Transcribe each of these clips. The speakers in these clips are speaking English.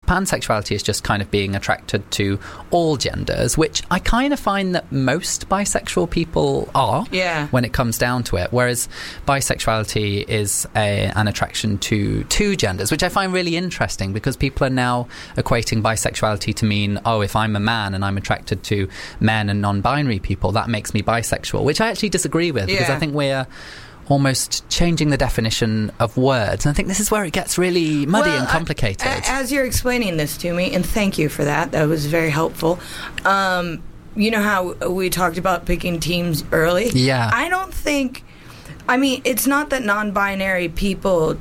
pansexuality is just kind of being attracted to all genders, which I kind of find that most bisexual people are when it comes down to it, whereas bisexuality is an attraction to two genders, which I find really interesting, because people are now equating bisexuality to mean, oh, if I'm a man and I'm attracted to men and non-binary people, that makes me bisexual, which I actually disagree with, because I think we're almost changing the definition of words, and I think this is where it gets really muddy and complicated. As you're explaining this to me, and thank you for that was very helpful. You know how we talked about picking teams early? Yeah. I don't think, I mean, it's not that non-binary people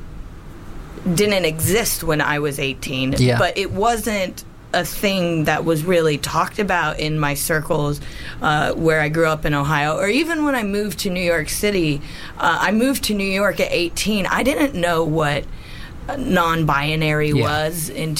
didn't exist when I was 18, but it wasn't a thing that was really talked about in my circles where I grew up in Ohio, or even when I moved to New York City. I moved to New York at 18. I didn't know what non-binary was in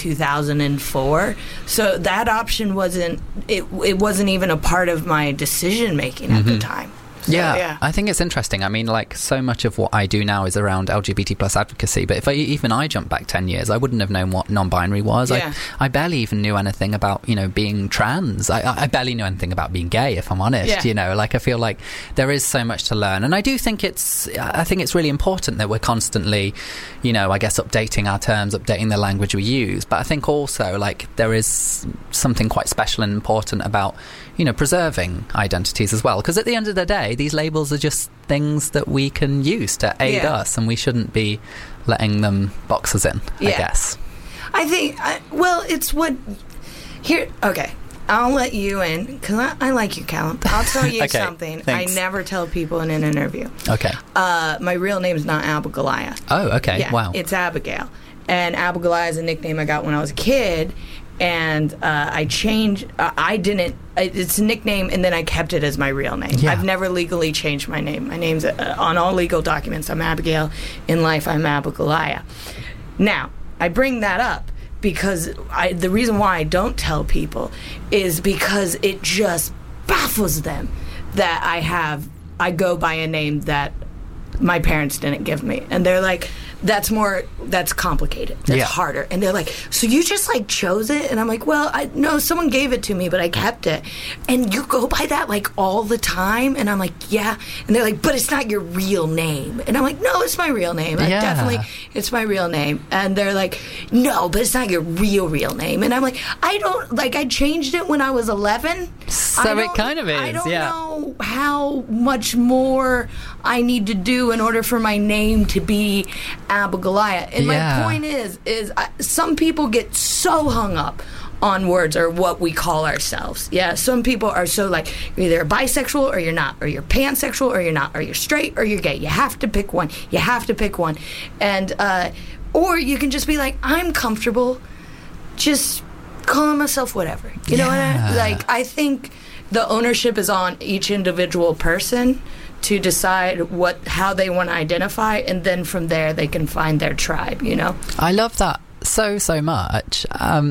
2004, so that option wasn't even a part of my decision making at the time. So, I think it's interesting. I mean, like, so much of what I do now is around LGBT plus advocacy, but if I jump back 10 years, I wouldn't have known what non-binary was. I barely even knew anything about, being trans. I barely knew anything about being gay, if I'm honest. I feel like there is so much to learn, and I do think it's really important that we're constantly, I guess, updating our terms, updating the language we use. But I think also, like, there is something quite special and important about preserving identities as well, because at the end of the day, these labels are just things that we can use to aid us, and we shouldn't be letting them box us in, I guess. I think, it's what... Here, okay, I'll let you in, because I like you, Callum. I'll tell you something thanks. I never tell people in an interview. Okay. My real name's not Abigail. Oh, okay, yeah, wow. It's Abigail. And Abigail is a nickname I got when I was a kid, and I changed... it's a nickname, and then I kept it as my real name. I've never legally changed my name. My name's on all legal documents. I'm Abigail. In life, I'm Abigail. Now, I bring that up because the reason why I don't tell people is because it just baffles them that I go by a name that my parents didn't give me. And they're like, that's complicated. That's harder. And they're like, so you just like chose it? And I'm like, well, no, someone gave it to me, but I kept it. And you go by that like all the time? And I'm like, yeah. And they're like, but it's not your real name. And I'm like, no, it's my real name. It's my real name. And they're like, no, but it's not your real name. And I'm like, I changed it when I was 11. So it kind of is, I don't know how much more I need to do in order for my name to be Abigail. And my point is some people get so hung up on words or what we call ourselves. Yeah, some people are so like, you're either bisexual or you're not, or you're pansexual or you're not, or you're straight or you're gay. You have to pick one. And or you can just be like, I'm comfortable just calling myself whatever. You know what I think the ownership is on each individual person to decide how they want to identify, and then from there they can find their tribe, I love that so much.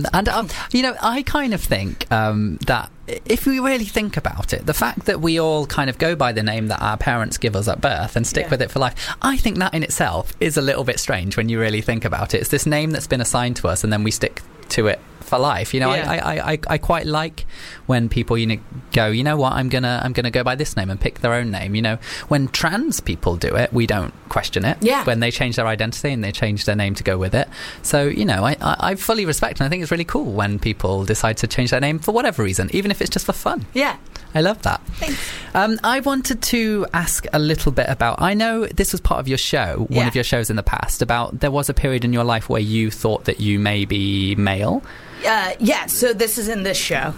I kind of think that if we really think about it, the fact that we all kind of go by the name that our parents give us at birth and stick with it for life, I think that in itself is a little bit strange when you really think about it. It's this name that's been assigned to us, and then we stick to it for life. I quite like when people go, you know what, I'm gonna go by this name and pick their own name. When trans people do it, we don't question it. When they change their identity and they change their name to go with it. So I fully respect, and I think it's really cool when people decide to change their name for whatever reason, even if it's just for fun. I love that. Thanks. I wanted to ask a little bit about, I know this was part of your show, one of your shows in the past, about there was a period in your life where you thought that you may be male. So this is in this show.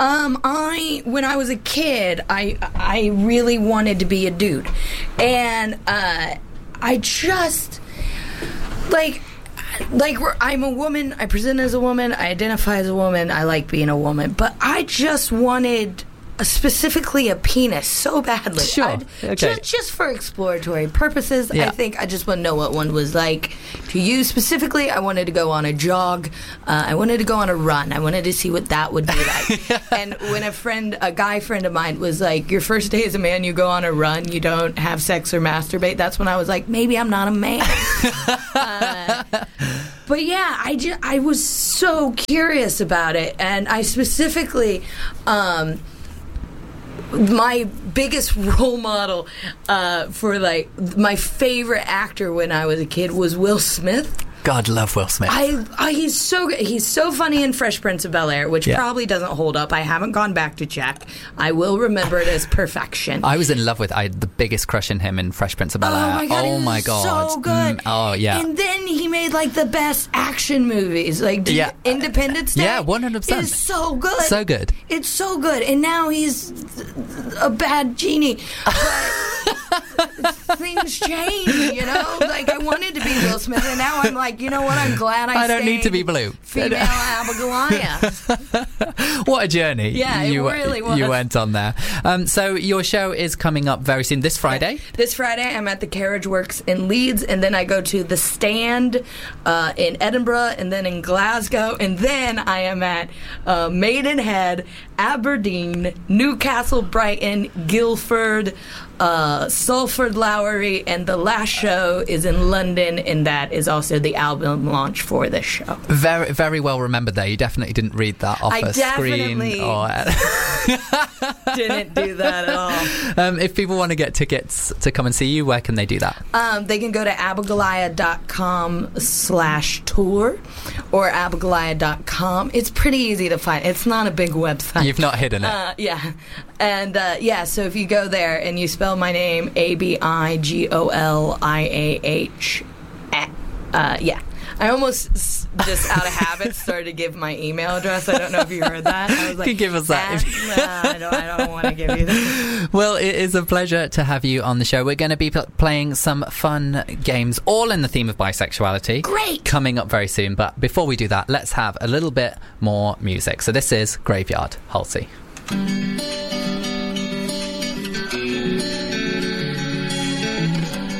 When I was a kid, I really wanted to be a dude. And I just, I'm a woman, I present as a woman, I identify as a woman, I like being a woman, but I just wanted specifically a penis so badly. Sure. Just for exploratory purposes. I think I just want to know what one was like to use. Specifically, I wanted to go on a jog. I wanted to go on a run. I wanted to see what that would be like. And when a guy friend of mine was like, your first day as a man, you go on a run, you don't have sex or masturbate, that's when I was like, maybe I'm not a man. But yeah, I was so curious about it, and I specifically, my biggest role model for like my favorite actor when I was a kid was Will Smith. God, love Will Smith. He's so good. He's so funny in Fresh Prince of Bel-Air, which probably doesn't hold up. I haven't gone back to check. I will remember it as perfection. I was in love with. I had the biggest crush in him in Fresh Prince of Bel-Air. Oh my god, so good. Oh yeah. And then he made like the best action movies, like Independence Day. Yeah, 100%. It's so good. So good. It's so good. And now he's a bad genie. But things change, you know. Like I wanted to be Will Smith, and now I'm like, you know what? I'm glad I don't need to be blue. Female Abigalia. What a journey! Yeah, it really was. You went on there. So your show is coming up very soon. This Friday. Yeah. This Friday, I'm at the Carriage Works in Leeds, and then I go to the Stand in Edinburgh, and then in Glasgow, and then I am at Maidenhead, Aberdeen, Newcastle, Brighton, Guildford, Salford Lowery, and the last show is in London, and that is also the album launch for this show. Very, very well remembered there. You definitely didn't read that off a screen. Didn't do that at all. If people want to get tickets to come and see you, where can they do that? They can go to abigalia.com/tour or abigalia.com. It's pretty easy to find. It's not a big website. You've not hidden it. Yeah. And so if you go there and you spell my name ABIGOLIAH, yeah. I almost just out of habit started to give my email address. I don't know if you heard that. I was like, you can give us that. I don't want to give you that. Well, it is a pleasure to have you on the show. We're going to be playing some fun games, all in the theme of bisexuality. Great! Coming up very soon. But before we do that, let's have a little bit more music. So this is Graveyard, Halsey.